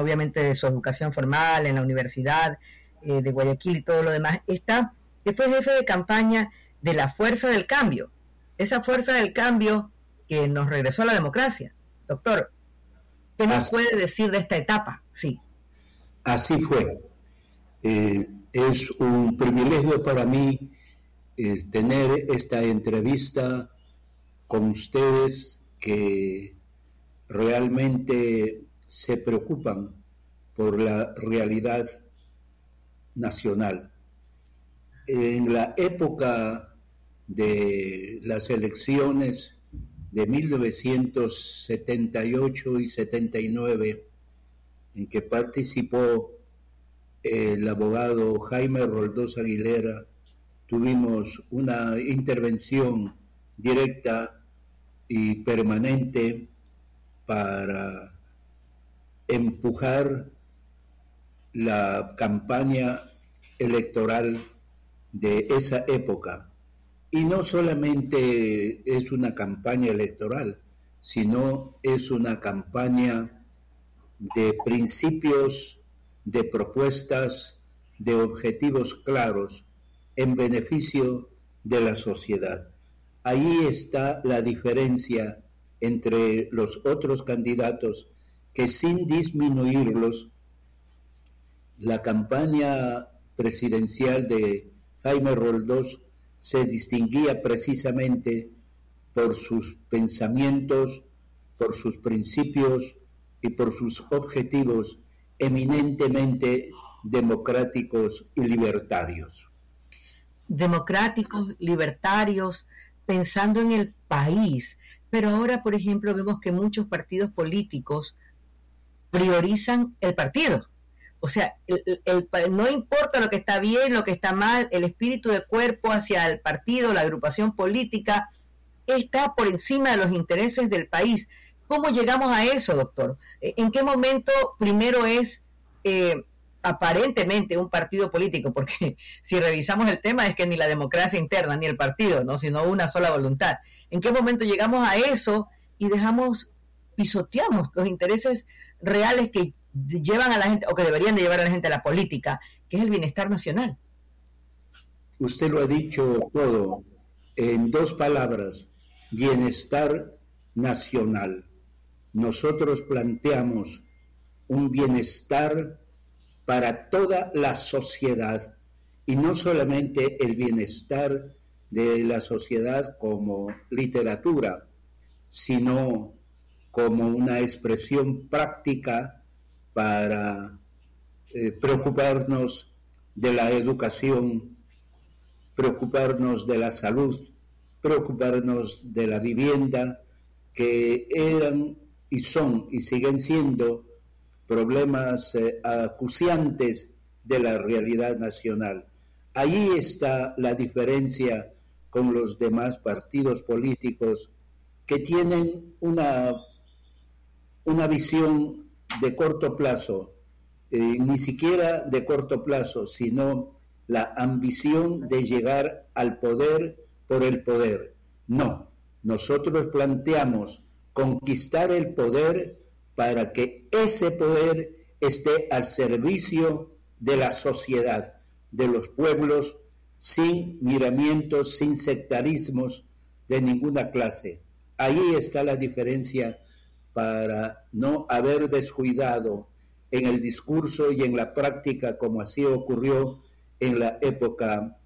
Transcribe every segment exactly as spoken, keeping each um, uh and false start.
obviamente de su educación formal en la Universidad eh, de Guayaquil y todo lo demás, está que fue jefe de campaña de la Fuerza del Cambio, esa Fuerza del Cambio que nos regresó a la democracia. Doctor, ¿qué nos así, puede decir de esta etapa? Sí. Así fue. Eh, es un privilegio para mí eh, tener esta entrevista con ustedes que realmente se preocupan por la realidad nacional. En la época de las elecciones de mil novecientos setenta y ocho y setenta y nueve, en que participó el abogado Jaime Roldós Aguilera, tuvimos una intervención directa y permanente para empujar la campaña electoral de esa época. Y no solamente es una campaña electoral, sino es una campaña de principios, de propuestas, de objetivos claros en beneficio de la sociedad. Ahí está la diferencia entre los otros candidatos, que sin disminuirlos, la campaña presidencial de Jaime Roldós se distinguía precisamente por sus pensamientos, por sus principios y por sus objetivos eminentemente democráticos y libertarios. Democráticos, libertarios, pensando en el país. Pero ahora, por ejemplo, vemos que muchos partidos políticos priorizan el partido. O sea, el, el, el, no importa lo que está bien, lo que está mal, el espíritu de cuerpo hacia el partido, la agrupación política, está por encima de los intereses del país. ¿Cómo llegamos a eso, doctor? ¿En qué momento primero es eh, aparentemente un partido político? Porque si revisamos el tema es que ni la democracia interna ni el partido, ¿no? Sino una sola voluntad. ¿En qué momento llegamos a eso y dejamos, pisoteamos los intereses reales que llevan a la gente, o que deberían de llevar a la gente a la política, que es el bienestar nacional? Usted lo ha dicho todo en dos palabras: bienestar nacional. Nosotros planteamos un bienestar para toda la sociedad, y no solamente el bienestar de la sociedad como literatura, sino como una expresión práctica para eh, preocuparnos de la educación, preocuparnos de la salud, preocuparnos de la vivienda, que eran y son y siguen siendo problemas eh, acuciantes de la realidad nacional. Ahí está la diferencia con los demás partidos políticos, que tienen una, una visión de corto plazo, eh, ni siquiera de corto plazo, sino la ambición de llegar al poder por el poder. No, nosotros planteamos conquistar el poder para que ese poder esté al servicio de la sociedad, de los pueblos, sin miramientos, sin sectarismos de ninguna clase. Ahí está la diferencia, para no haber descuidado en el discurso y en la práctica, como así ocurrió en la época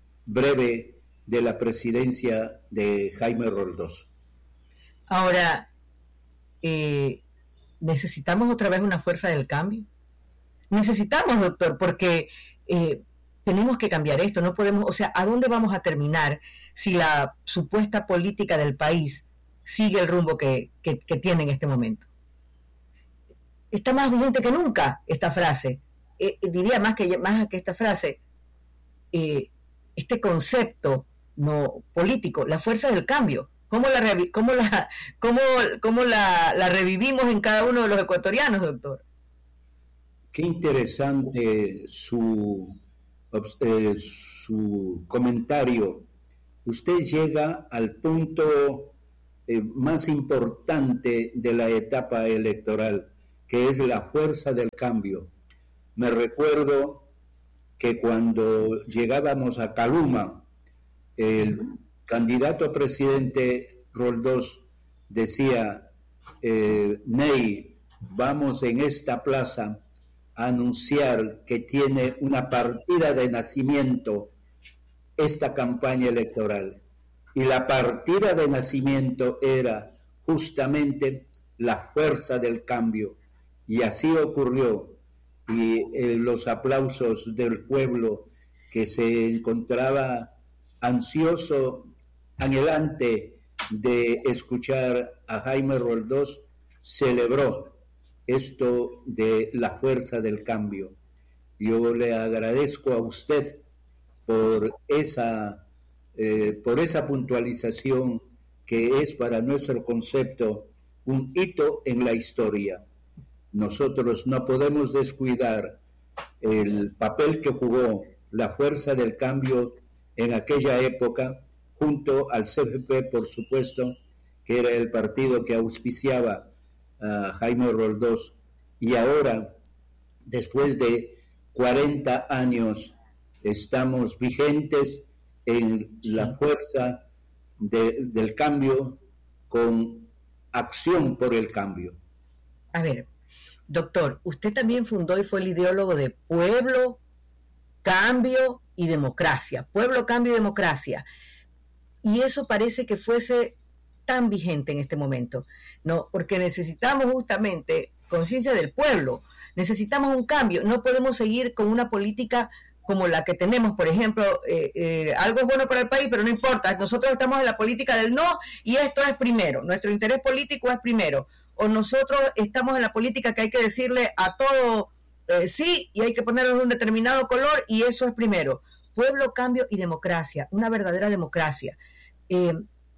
breve de la presidencia de Jaime Roldós. Ahora, eh, ¿necesitamos otra vez una fuerza del cambio? Necesitamos, doctor, porque eh, tenemos que cambiar esto, no podemos, o sea, ¿a dónde vamos a terminar si la supuesta política del país sigue el rumbo que, que, que tiene en este momento? Está más vigente que nunca esta frase, eh, diría más que, más que esta frase, eh, este concepto no político, la fuerza del cambio. ¿Cómo la, cómo la, cómo, cómo la, la revivimos en cada uno de los ecuatorianos, doctor? Qué interesante su, eh, su comentario. Usted llega al punto eh, más importante de la etapa electoral, que es la fuerza del cambio. Me recuerdo que cuando llegábamos a Caluma, el candidato a presidente Roldós decía, eh, Ney, vamos en esta plaza a anunciar que tiene una partida de nacimiento esta campaña electoral. Y la partida de nacimiento era justamente la fuerza del cambio. Y así ocurrió. Y eh, los aplausos del pueblo que se encontraba ansioso, anhelante de escuchar a Jaime Roldós, celebró esto de la fuerza del cambio. Yo le agradezco a usted por esa, eh, por esa puntualización que es para nuestro concepto un hito en la historia. Nosotros no podemos descuidar el papel que jugó la fuerza del cambio en aquella época, junto al C F P, por supuesto, que era el partido que auspiciaba a Jaime Roldós, y ahora, después de cuarenta años, estamos vigentes en la fuerza de, del cambio, con acción por el cambio. A ver, doctor, usted también fundó y fue el ideólogo de Pueblo, Cambio y Democracia. Pueblo, Cambio y Democracia. Y eso parece que fuese tan vigente en este momento, ¿no? Porque necesitamos justamente conciencia del pueblo, necesitamos un cambio, no podemos seguir con una política como la que tenemos, por ejemplo, eh, eh, algo es bueno para el país, pero no importa, nosotros estamos en la política del no y esto es primero, nuestro interés político es primero, o nosotros estamos en la política que hay que decirle a todo eh, sí y hay que ponerlo de un determinado color y eso es primero. Pueblo, cambio y democracia, una verdadera democracia. Eh,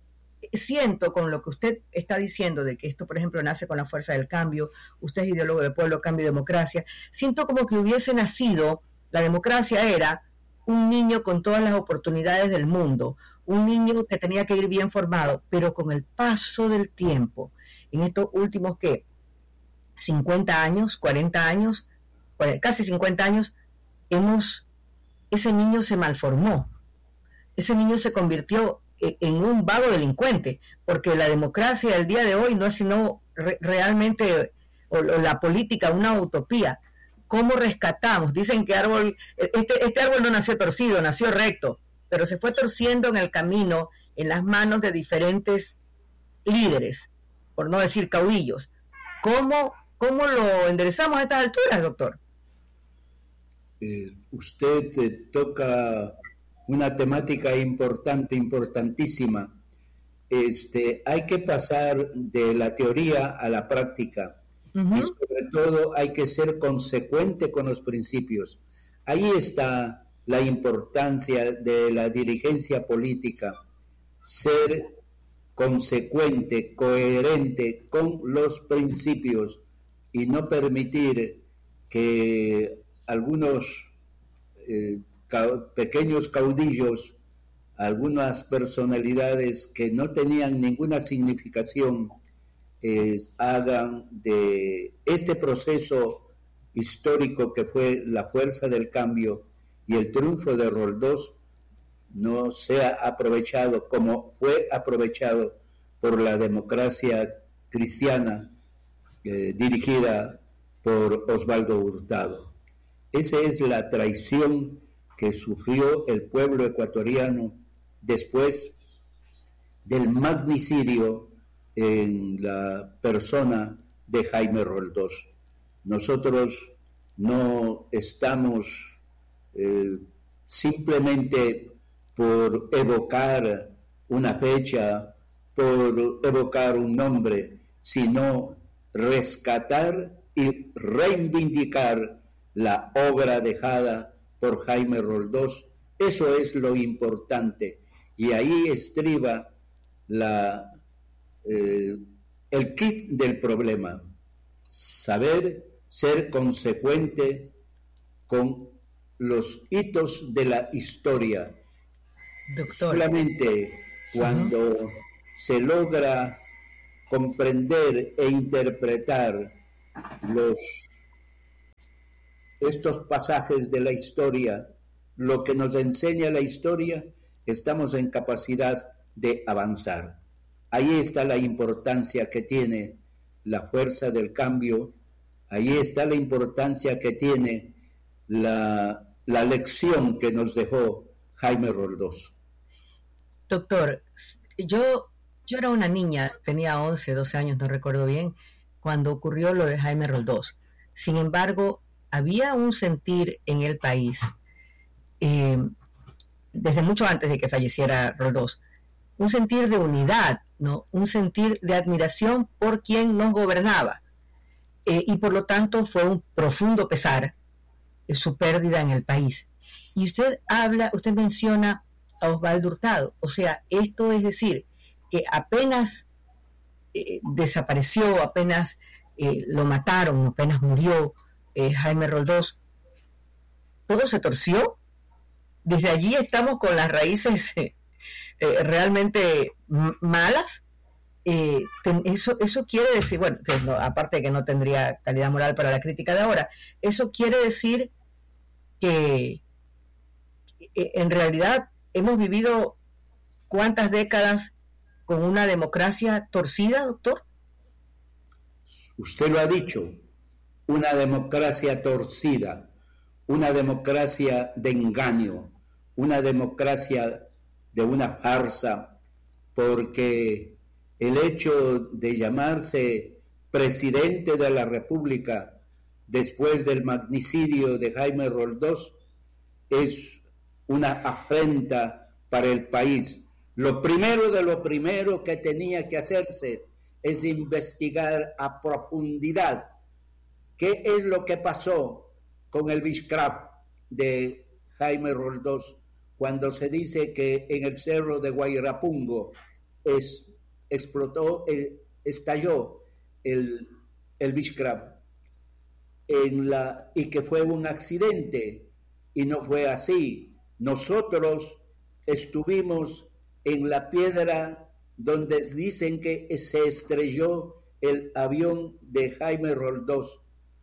siento con lo que usted está diciendo de que esto, por ejemplo, nace con la fuerza del cambio, usted es ideólogo de Pueblo, Cambio y Democracia, siento como que hubiese nacido, la democracia era un niño con todas las oportunidades del mundo, un niño que tenía que ir bien formado, pero con el paso del tiempo, en estos últimos, ¿qué? cincuenta años, cuarenta años, casi cincuenta años, hemos, ese niño se malformó, ese niño se convirtió en un vago delincuente, porque la democracia del día de hoy no es sino re, realmente, o, o la política, una utopía. ¿Cómo rescatamos? Dicen que árbol, este, este árbol no nació torcido, nació recto, pero se fue torciendo en el camino, en las manos de diferentes líderes, por no decir caudillos. ¿Cómo, cómo lo enderezamos a estas alturas, doctor? Eh, usted eh, toca una temática importante, importantísima. Este, hay que pasar de la teoría a la práctica. Uh-huh. Y sobre todo hay que ser consecuente con los principios. Ahí está la importancia de la dirigencia política, ser consecuente, coherente con los principios y no permitir que algunos eh, ca- pequeños caudillos, algunas personalidades que no tenían ninguna significación, eh, hagan de este proceso histórico que fue la fuerza del cambio y el triunfo de Roldós no sea aprovechado como fue aprovechado por la democracia cristiana eh, dirigida por Osvaldo Hurtado. Esa es la traición que sufrió el pueblo ecuatoriano después del magnicidio en la persona de Jaime Roldós. Nosotros no estamos eh, simplemente por evocar una fecha, por evocar un nombre, sino rescatar y reivindicar la obra dejada por Jaime Roldós. Eso es lo importante, y ahí estriba la, eh, el kit del problema: saber ser consecuente con los hitos de la historia. Doctor. Solamente cuando uh-huh. se logra comprender e interpretar los, estos pasajes de la historia, lo que nos enseña la historia, estamos en capacidad de avanzar. Ahí está la importancia que tiene la fuerza del cambio, ahí está la importancia que tiene la, la lección que nos dejó Jaime Roldós. Doctor, yo, yo era una niña, tenía once, doce años, no recuerdo bien, cuando ocurrió lo de Jaime Roldós. Sin embargo, había un sentir en el país, eh, desde mucho antes de que falleciera Roldós, un sentir de unidad, ¿no? Un sentir de admiración por quien nos gobernaba. Eh, y por lo tanto fue un profundo pesar eh, su pérdida en el país. Y usted habla, usted menciona a Osvaldo Hurtado, o sea, esto es decir, que apenas eh, desapareció, apenas eh, lo mataron, apenas murió eh, Jaime Roldós, todo se torció. Desde allí estamos con las raíces eh, eh, realmente m- malas. Eh, ten, eso, eso quiere decir, bueno, que no, aparte de que no tendría calidad moral para la crítica de ahora, eso quiere decir que eh, en realidad hemos vivido cuántas décadas con una democracia torcida, doctor. Usted lo ha dicho, una democracia torcida, una democracia de engaño, una democracia de una farsa, porque el hecho de llamarse presidente de la República después del magnicidio de Jaime Roldós es una afrenta para el país. Lo primero de lo primero que tenía que hacerse es investigar a profundidad qué es lo que pasó con el Beechcraft de Jaime Roldós cuando se dice que en el cerro de Guairapungo es, explotó, eh, estalló el, el Beechcraft en la, y que fue un accidente, y no fue así. Nosotros estuvimos en la piedra donde dicen que se estrelló el avión de Jaime Roldós,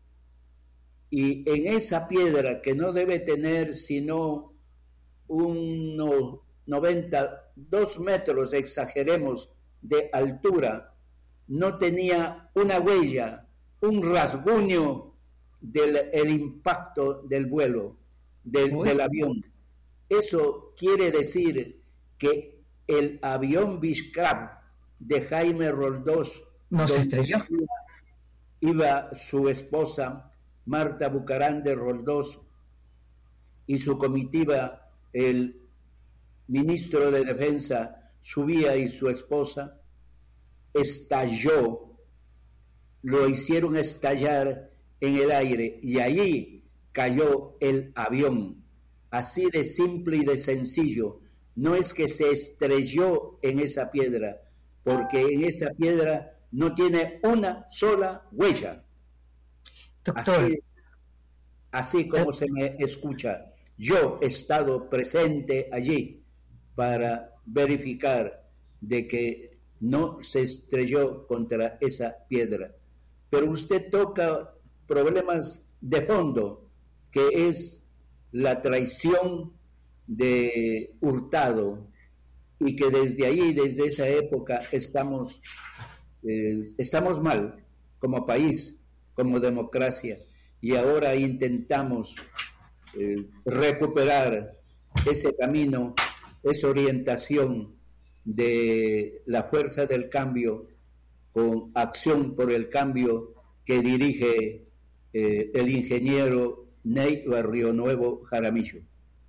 y en esa piedra, que no debe tener sino unos noventa, dos metros, exageremos, de altura, no tenía una huella, un rasguño del el impacto del vuelo del, del avión. Eso quiere decir que el avión Beechcraft de Jaime Roldós no se estrelló. Iba su esposa Marta Bucarán de Roldós y su comitiva, el ministro de Defensa subía y su esposa, estalló, lo hicieron estallar en el aire y allí cayó el avión. Así de simple y de sencillo. No es que se estrelló en esa piedra, porque en esa piedra no tiene una sola huella. Doctor. Así, así como se me escucha, yo he estado presente allí para verificar de que no se estrelló contra esa piedra. Pero usted toca problemas de fondo, que es la traición de Hurtado, y que desde ahí, desde esa época, estamos, eh, estamos mal como país, como democracia, y ahora intentamos eh, recuperar ese camino, esa orientación de la fuerza del cambio con Acción por el Cambio que dirige eh, el ingeniero Ney Barrionuevo Jaramillo.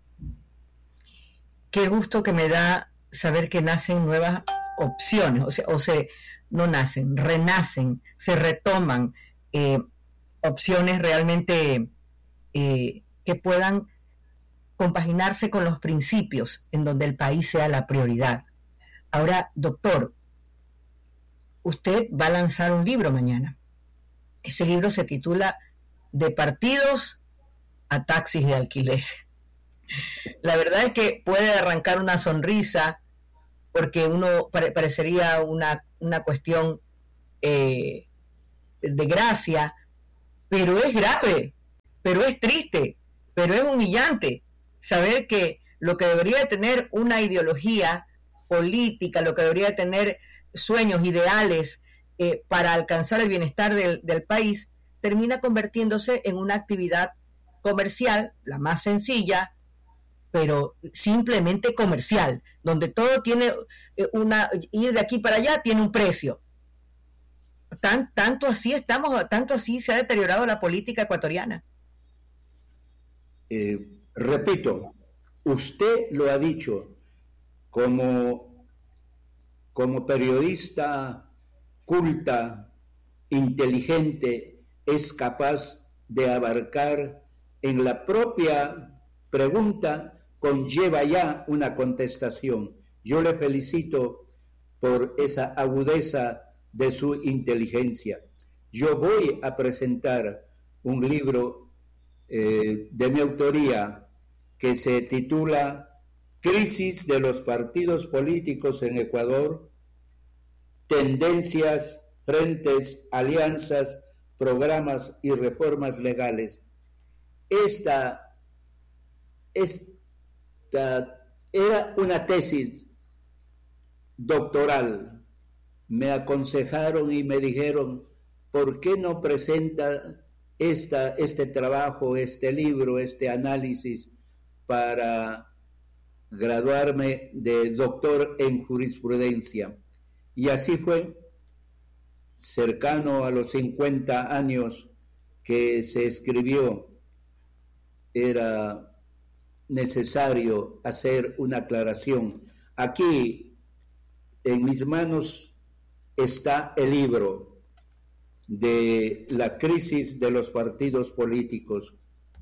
Qué gusto que me da saber que nacen nuevas opciones, o sea, o se no nacen, renacen, se retoman eh, opciones realmente eh, que puedan compaginarse con los principios en donde el país sea la prioridad. Ahora, doctor, usted va a lanzar un libro mañana. Ese libro se titula De partidos a taxis de alquiler. La verdad es que puede arrancar una sonrisa, porque uno pare- parecería una, una cuestión eh, de gracia, pero es grave, pero es triste, pero es humillante saber que lo que debería tener una ideología política, lo que debería tener sueños, ideales eh, para alcanzar el bienestar del, del país, termina convirtiéndose en una actividad comercial, la más sencilla, pero simplemente comercial, donde todo tiene una, ir de aquí para allá tiene un precio. Tan, tanto así estamos, tanto así se ha deteriorado la política ecuatoriana. Eh, repito, usted lo ha dicho, como, como periodista culta, inteligente, es capaz de abarcar en la propia pregunta, conlleva ya una contestación. Yo le felicito por esa agudeza de su inteligencia. Yo voy a presentar un libro eh, de mi autoría que se titula Crisis de los partidos políticos en Ecuador, tendencias, frentes, alianzas, programas y reformas legales. Esta, esta era una tesis doctoral. Me aconsejaron y me dijeron, ¿por qué no presenta esta, este trabajo, este libro, este análisis para graduarme de doctor en jurisprudencia? Y así fue, cercano a los cincuenta años que se escribió, era necesario hacer una aclaración. Aquí, en mis manos, está el libro de la crisis de los partidos políticos.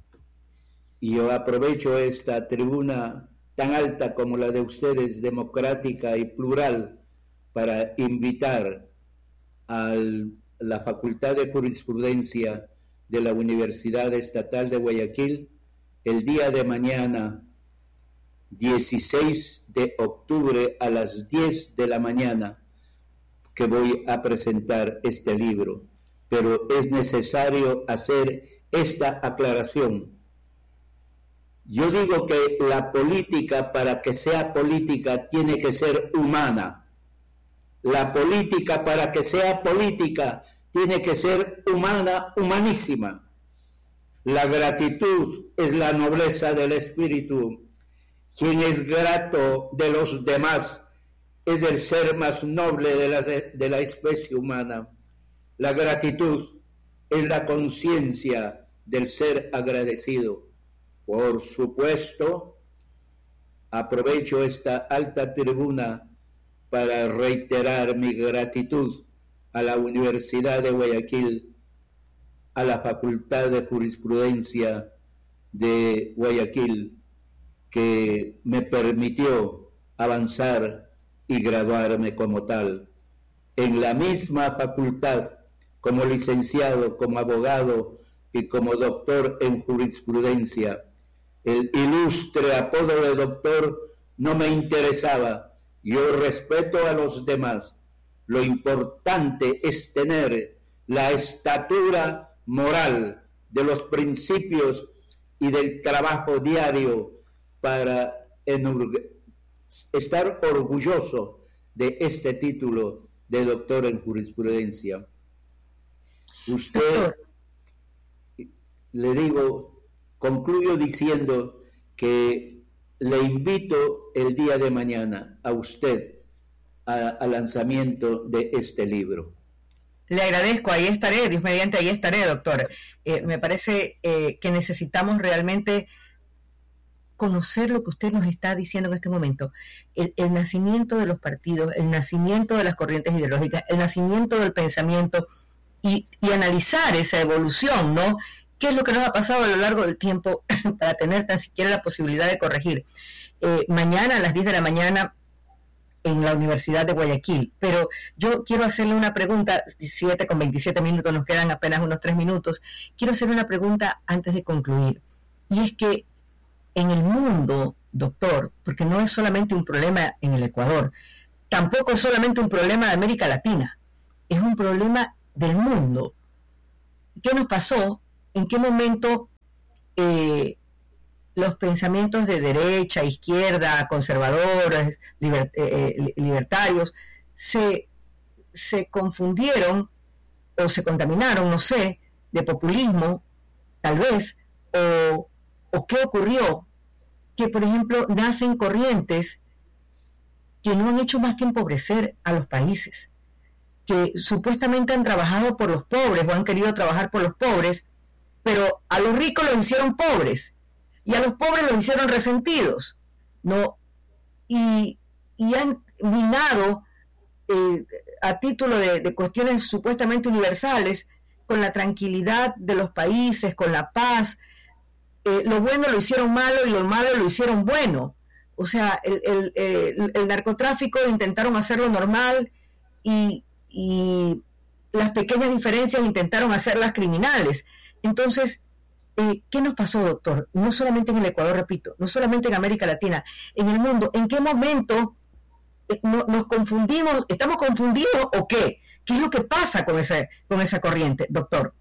Y yo aprovecho esta tribuna tan alta como la de ustedes, democrática y plural, para invitar a la Facultad de Jurisprudencia de la Universidad Estatal de Guayaquil el día de mañana, dieciséis de octubre a las diez de la mañana, que voy a presentar este libro. Pero es necesario hacer esta aclaración. Yo digo que la política, para que sea política, tiene que ser humana. La política, para que sea política, tiene que ser humana, humanísima. La gratitud es la nobleza del espíritu. Quien es grato de los demás es el ser más noble de la, de la especie humana. La gratitud es la conciencia del ser agradecido. Por supuesto, aprovecho esta alta tribuna para reiterar mi gratitud a la Universidad de Guayaquil, a la Facultad de Jurisprudencia de Guayaquil, que me permitió avanzar y graduarme como tal. En la misma facultad, como licenciado, como abogado y como doctor en jurisprudencia, el ilustre apodo de doctor no me interesaba. Yo respeto a los demás. Lo importante es tener la estatura moral de los principios y del trabajo diario para estar orgulloso de este título de doctor en jurisprudencia. Usted, le digo, concluyo diciendo que le invito el día de mañana a usted al lanzamiento de este libro. Le agradezco, ahí estaré, Dios mediante, ahí estaré, doctor. Eh, me parece eh, que necesitamos realmente conocer lo que usted nos está diciendo en este momento. El, el nacimiento de los partidos, el nacimiento de las corrientes ideológicas, el nacimiento del pensamiento y, y analizar esa evolución, ¿no? ¿Qué es lo que nos ha pasado a lo largo del tiempo para tener tan siquiera la posibilidad de corregir? Eh, mañana a las diez de la mañana en la Universidad de Guayaquil. Pero yo quiero hacerle una pregunta, siete con veintisiete minutos, nos quedan apenas unos tres minutos. Quiero hacer una pregunta antes de concluir. Y es que en el mundo, doctor, porque no es solamente un problema en el Ecuador, tampoco es solamente un problema de América Latina, es un problema del mundo. ¿qué nos pasó? ¿En qué momento eh, los pensamientos de derecha, izquierda, conservadores, liber, eh, libertarios, se, se confundieron o se contaminaron, no sé, de populismo, tal vez, o, o qué ocurrió? Que, por ejemplo, nacen corrientes que no han hecho más que empobrecer a los países, que supuestamente han trabajado por los pobres o han querido trabajar por los pobres, pero a los ricos los hicieron pobres y a los pobres los hicieron resentidos, ¿no? Y, y han minado eh, a título de, de cuestiones supuestamente universales con la tranquilidad de los países, con la paz. Eh, lo bueno lo hicieron malo y lo malo lo hicieron bueno. O sea, el, el, el, el narcotráfico intentaron hacerlo normal y, y las pequeñas diferencias intentaron hacerlas criminales. Entonces, eh, ¿qué nos pasó, doctor? No solamente en el Ecuador, repito, no solamente en América Latina, en el mundo. ¿En qué momento eh, no, nos confundimos? ¿Estamos confundidos o qué? ¿Qué es lo que pasa con esa, con esa corriente, doctor?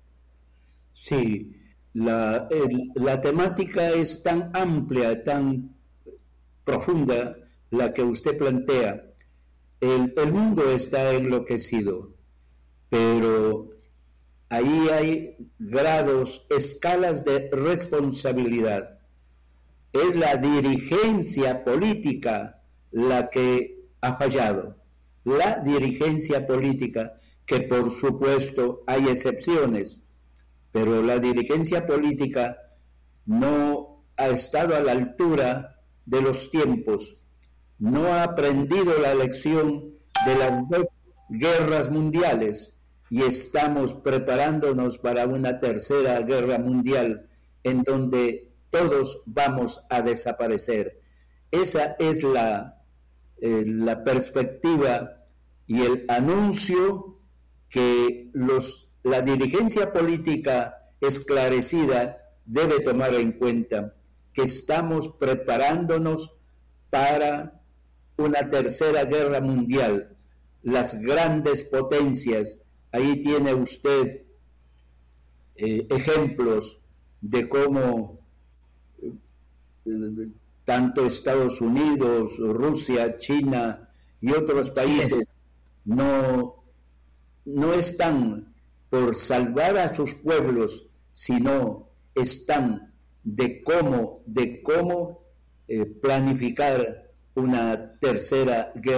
Sí, la, el, la temática es tan amplia, tan profunda, la que usted plantea. El, el mundo está enloquecido, pero ahí hay grados, escalas de responsabilidad. Es la dirigencia política la que ha fallado. La dirigencia política, que por supuesto hay excepciones, pero la dirigencia política no ha estado a la altura de los tiempos, no ha aprendido la lección de las dos guerras mundiales y estamos preparándonos para una tercera guerra mundial en donde todos vamos a desaparecer. Esa es la, eh, la perspectiva y el anuncio que los, la dirigencia política esclarecida debe tomar en cuenta, que estamos preparándonos para una tercera guerra mundial. Las grandes potencias, ahí tiene usted eh, ejemplos de cómo eh, tanto Estados Unidos, Rusia, China y otros países no, no están por salvar a sus pueblos, sino están de cómo, de cómo eh, planificar una tercera guerra